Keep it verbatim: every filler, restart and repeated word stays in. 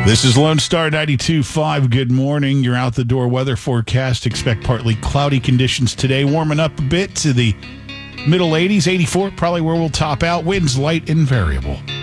This is Lone Star ninety-two point five. Good morning. You're out the door. Weather forecast. Expect partly cloudy conditions today. Warming up a bit to the middle eighties, eighty-four, probably where we'll top out. Winds light and variable.